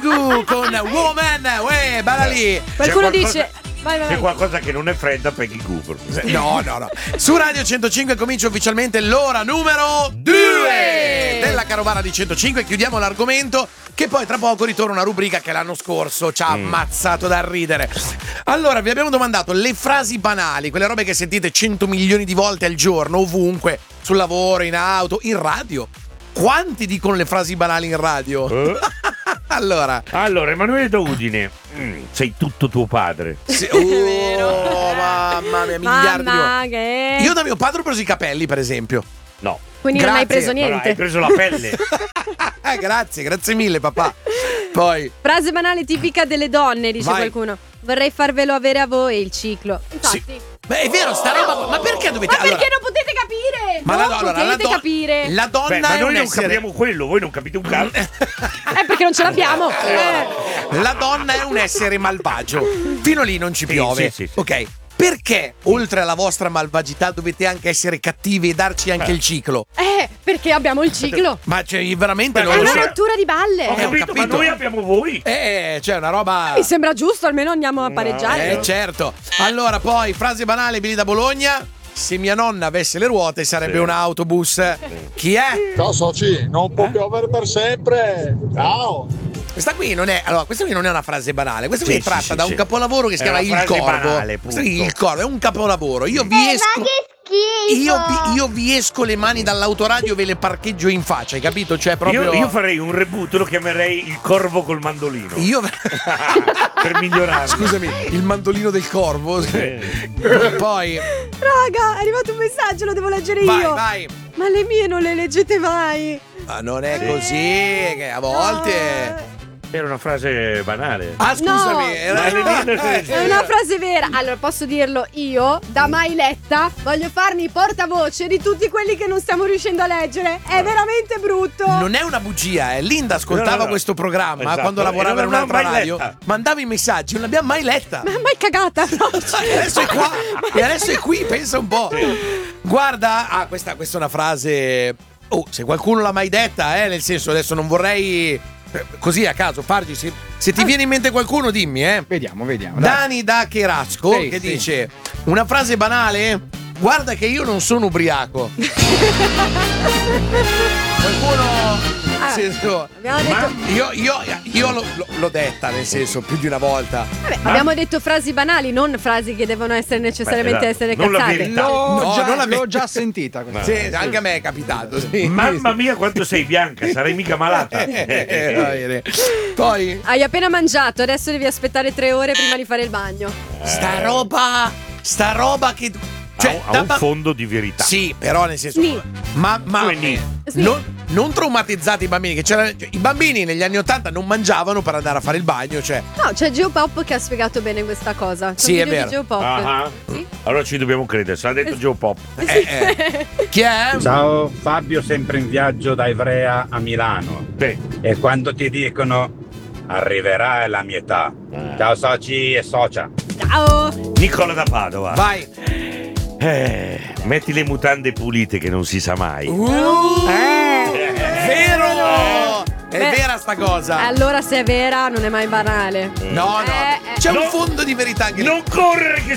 Goo con Woman, bella lì. Qualcuno dice... Vai. C'è qualcosa che non è fredda, Peggy Cooper. No. Su Radio 105 comincia ufficialmente l'ora numero 2 della Carovana di 105. Chiudiamo l'argomento, che poi tra poco ritorna una rubrica che l'anno scorso ci ha ammazzato da ridere. Allora, vi abbiamo domandato le frasi banali, quelle robe che sentite 100 milioni di volte al giorno, ovunque, sul lavoro, in auto, in radio. Quanti dicono le frasi banali in radio? Allora, Emanuele da Udine, sei tutto tuo padre. sì, mamma mia, miliardi di volte. Io da mio padre ho preso i capelli, per esempio. No. Quindi Grazie. non hai preso Allora, niente. hai preso la pelle. Grazie mille, papà. Poi Frase banale tipica delle donne, dice Vai. qualcuno. Vorrei farvelo avere a voi il ciclo. Infatti. Sì. Beh, è vero, sta roba. Ma perché dovete? Ma perché non potete capire? Ma non potete capire. La donna Beh, ma è noi un non essere. capiamo quello, voi non capite un cazzo. Perché non ce l'abbiamo. La donna è un essere malvagio. Fino lì non ci piove. sì. Ok. Perché, oltre alla vostra malvagità, dovete anche essere cattivi e darci anche il ciclo? Perché abbiamo il ciclo. Ma cioè, veramente Beh, non È lo una so. rottura di balle. Ho Ma capito. noi abbiamo voi. C'è una roba. Mi sembra giusto, almeno andiamo a pareggiare. Certo. Allora, poi, frase banale, Billy da Bologna. Se mia nonna avesse le ruote sarebbe un autobus. Chi è? Ciao soci, non può piovere per sempre. Ciao. Questa qui non è una frase banale. Questa qui Sì, è tratta sì, da un sì. capolavoro che si È chiama una Il frase Corvo. banale, Questo punto. qui, Il Corvo è un capolavoro. Io vi esco. Io vi esco le mani dall'autoradio e ve le parcheggio in faccia, hai capito? Cioè, proprio. Io farei un reboot, lo chiamerei Il Corvo col mandolino. Per migliorare. Scusami, il mandolino del corvo. Poi. Raga, è arrivato un messaggio, lo devo leggere io. Vai. Ma le mie non le leggete mai. Ma non è così, che a volte. Era una frase banale. Ah, scusami, È una frase vera. Allora, posso dirlo io, da mai letta, voglio farmi portavoce di tutti quelli che non stiamo riuscendo a leggere. È veramente brutto. Non è una bugia, Linda ascoltava No. questo programma Esatto. quando lavorava E in non un'altra l'abbiamo mai radio. letta. Mandava i messaggi, non l'abbiamo mai letta. Ma mai cagata. E adesso è qua, e adesso è qui, pensa un po'. Guarda, questa è una frase. Oh, se qualcuno l'ha mai detta, nel senso, adesso non vorrei così a caso farci. Se ti viene in mente qualcuno, dimmi, Vediamo. Dai. Dani da Cherasco Sì, che sì. dice una frase banale. Guarda che io non sono ubriaco. Qualcuno. Nel senso, Abbiamo detto, io l'ho detta, nel senso, più di una volta. abbiamo detto frasi banali, non frasi che devono essere necessariamente essere non la cazzate. verità. L'ho già sentita questa. Sì, anche a me è capitato. Sì. Mamma mia, quanto sei bianca, sarai mica malata. Va bene. Poi Hai appena mangiato, adesso devi aspettare 3 ore prima di fare il bagno. sta roba che cioè, ha un fondo di verità. Sì, però nel senso Sni. ma Sni. non traumatizzati i bambini, cioè, i bambini negli anni 80 non mangiavano per andare a fare il bagno, cioè. No, c'è Geopop che ha spiegato bene questa cosa. C'è Sì, un è video vero. di Geopop. Ah. Sì? Allora ci dobbiamo credere, se l'ha detto Geopop. Chi è? Ciao, Fabio, sempre in viaggio da Ivrea a Milano. Beh, E quando ti dicono arriverà la mia età. Ciao soci e socia. Ciao. Nicola da Padova. Vai. Metti le mutande pulite che non si sa mai. Vero! È Beh, vera sta cosa. Allora se è vera non è mai banale. No. C'è un No. fondo di verità anche lì. Non correre che